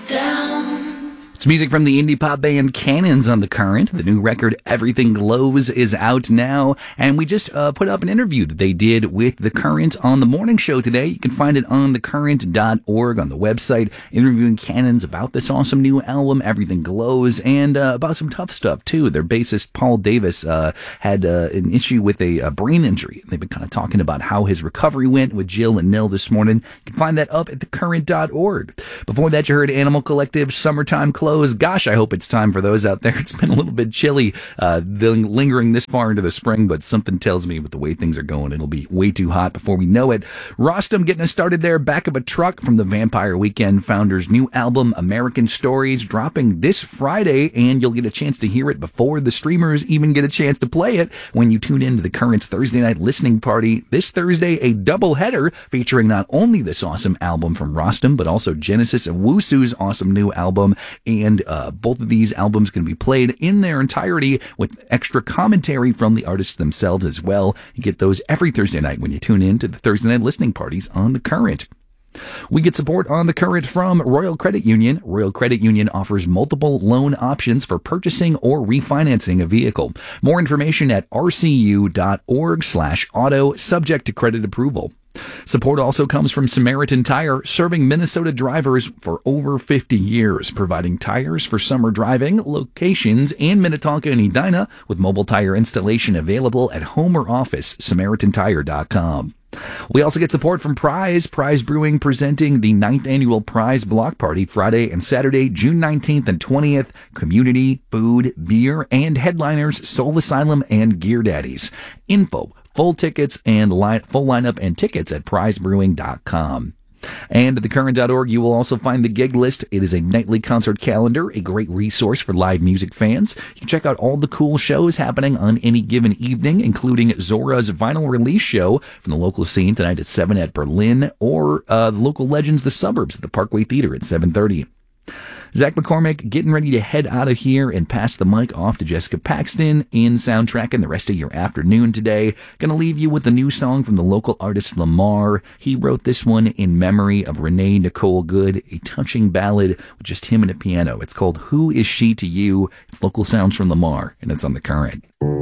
It's music from the indie pop band Cannons on The Current. The new record, Everything Glows, is out now. And we just put up an interview that they did with The Current on the morning show today. You can find it on thecurrent.org on the website, interviewing Cannons about this awesome new album, Everything Glows, and about some tough stuff, too. Their bassist, Paul Davis, had an issue with a brain injury. They've been kind of talking about how his recovery went with Jill and Nil this morning. You can find that up at thecurrent.org. Before that, you heard Animal Collective's Summertime Clothes. Gosh, I hope it's time for those out there. It's been a little bit chilly, lingering this far into the spring, but something tells me with the way things are going, it'll be way too hot before we know it. Rostam getting us started there, back of a truck from the Vampire Weekend founders' new album, American Stories, dropping this Friday, and you'll get a chance to hear it before the streamers even get a chance to play it when you tune into the Current's Thursday night listening party. This Thursday, a doubleheader featuring not only this awesome album from Rostam, but also Genesis and Wusu's awesome new album. And both of these albums can be played in their entirety with extra commentary from the artists themselves as well. You get those every Thursday night when you tune in to the Thursday night listening parties on The Current. We get support on The Current from Royal Credit Union. Royal Credit Union offers multiple loan options for purchasing or refinancing a vehicle. More information at rcu.org/auto, subject to credit approval. Support also comes from Samaritan Tire, serving Minnesota drivers for over 50 years, providing tires for summer driving, locations in Minnetonka and Edina, with mobile tire installation available at home or office, SamaritanTire.com. We also get support from Prize Brewing, presenting the 9th annual Prize Block Party Friday and Saturday, June 19th and 20th. Community, food, beer, and headliners Soul Asylum and Gear Daddies. Info, full tickets and full lineup and tickets at prizebrewing.com. And at thecurrent.org, you will also find the gig list. It is a nightly concert calendar, a great resource for live music fans. You can check out all the cool shows happening on any given evening, including Zora's vinyl release show from the local scene tonight at 7 at Berlin, or the local Legends, The Suburbs, at the Parkway Theater at 7:30. Zach McCormick getting ready to head out of here and pass the mic off to Jessica Paxton in soundtracking the rest of your afternoon today. Going to leave you with a new song from the local artist Lamar. He wrote this one in memory of Renee Nicole Good, a touching ballad with just him and a piano. It's called Who Is She to You? It's local sounds from Lamar, and it's on The Current.